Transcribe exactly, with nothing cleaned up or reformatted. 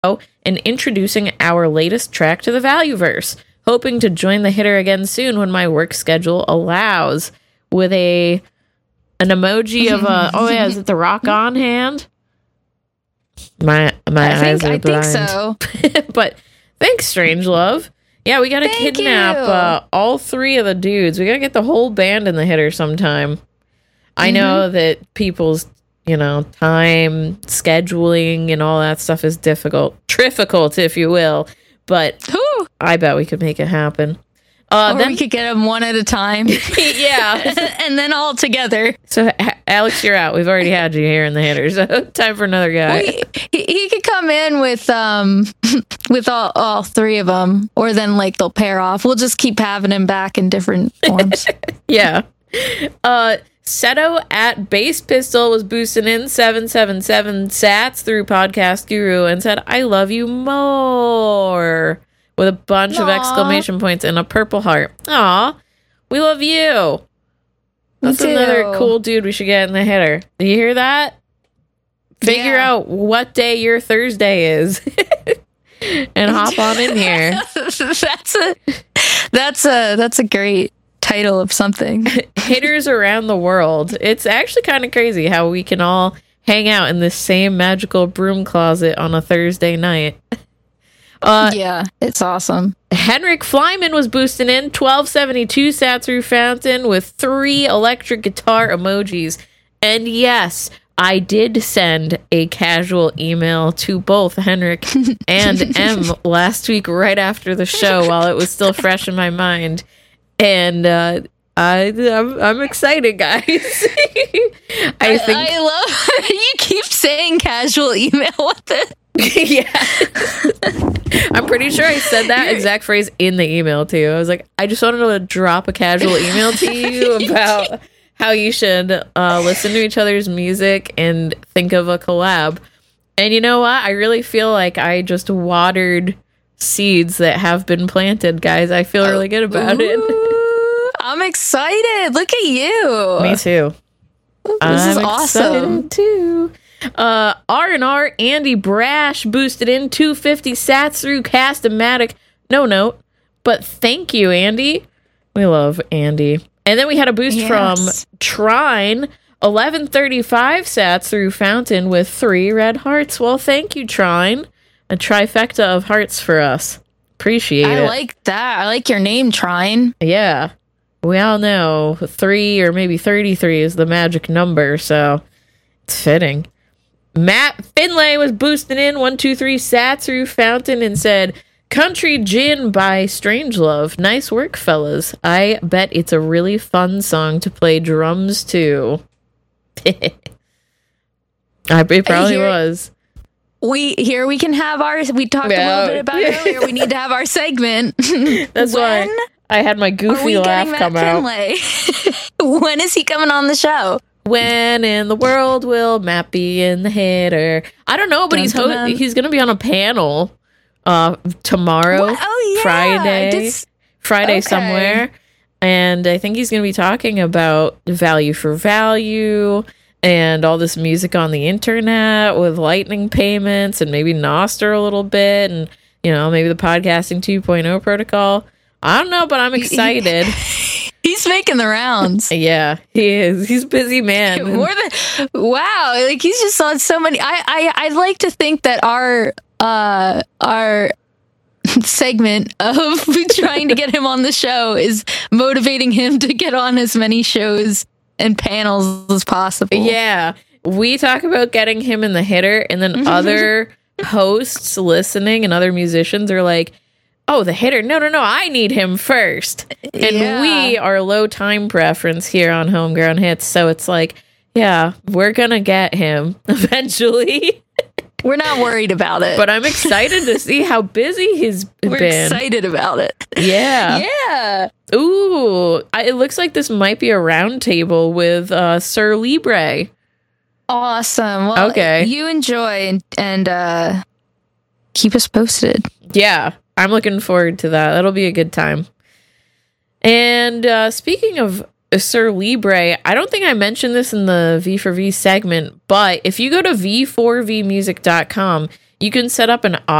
and introducing our latest track to the Valueverse. Hoping to join the hitter again soon when my work schedule allows. With a an emoji of a oh yeah, is it the rock on hand? My my I eyes think, are I blind. think so. But thanks, Strangelove. Yeah, we gotta Thank kidnap you. uh, all three of the dudes. We gotta get the whole band in the hitter sometime. I Mm-hmm. know that people's, you know, time scheduling and all that stuff is difficult, difficult, if you will. But Whew. I bet we could make it happen. Uh, Or then, we could get them one at a time. yeah. And then all together. So, A- Alex, you're out. We've already had you here in the hitter. So, time for another guy. We, he, he could come in with um with all, all three of them, or then like they'll pair off. We'll just keep having him back in different forms. Yeah. Uh, Seto at Bass Pistol was boosting in seven seven seven sats through Podcast Guru and said, I love you more, with a bunch of Aw. exclamation points and a purple heart. Aw, we love you. Me That's another too. cool dude we should get in the hitter. Do you hear that? Figure Yeah. out what day your Thursday is and hop on in here. that's a that's a that's a great title of something. Hitters around the world. It's actually kind of crazy how we can all hang out in this same magical broom closet on a Thursday night. Uh, Yeah, it's awesome. Henrik Flyman was boosting in twelve seventy-two sat through Fountain with three electric guitar emojis. And yes, I did send a casual email to both Henrik and Em last week right after the show while it was still fresh in my mind. And uh, I, I'm, I'm excited, guys. I I, think, I love you keep saying casual email. What the? yeah. I'm pretty sure I said that exact phrase in the email to you. I was like, I just wanted to drop a casual email to you about how you should uh, listen to each other's music and think of a collab. And you know what? I really feel like I just watered seeds that have been planted, guys. I feel really good about it. Ooh, I'm excited. Look at you. Me too. This I'm is awesome. excited too. Uh, R and R Andy Brash boosted in two hundred fifty sats through Cast-O-Matic. No note, but thank you, Andy. We love Andy. And then we had a boost Yes. from Trine, eleven thirty-five sats through Fountain with three red hearts. Well, thank you, Trine. A trifecta of hearts for us. Appreciate I it. like that. I like your name, Trine. Yeah. We all know three or maybe thirty-three is the magic number, so it's fitting. Matt Finlay was boosting in one two three sat through Fountain and said, Country Gin by Strangelove. Nice work, fellas. I bet it's a really fun song to play drums to. I, it probably Here- was. We here we can have our. We talked Yeah. a little bit about it earlier. We need to have our segment. That's when why I had my are goofy we laugh getting come Matt out. Finlay? When is he coming on the show? When in the world will Matt be in the hitter? I don't know, but he's Dun, dun, ho- dun. he's going to be on a panel uh tomorrow, What? Oh yeah, Friday, I did s- Friday okay. somewhere, and I think he's going to be talking about value for value and all this music on the internet with lightning payments and maybe Nostr a little bit, and you know, maybe the podcasting two point oh protocol. I don't know, but I'm excited. He's making the rounds. Yeah, he is. He's a busy man. More than wow, like he's just on so many. I I I like to think that our uh our segment of trying to get him on the show is motivating him to get on as many shows and panels as possible. Yeah, we talk about getting him in the hitter, and then other hosts listening and other musicians are like, oh, the hitter. No, no, no. I need him first. And Yeah. we are low time preference here on Homegrown Hits. So it's like, yeah, we're going to get him eventually. We're not worried about it. But I'm excited to see how busy he's we're been. excited about it. Yeah. Yeah. Ooh, I, it looks like this might be a round table with uh, Sir Libre. Awesome. Well, Okay. you enjoy and, and uh, keep us posted. Yeah, I'm looking forward to that. That'll be a good time. And uh, speaking of Sir Libre, I don't think I mentioned this in the V four V segment, but if you go to v four v music dot com, you can set up an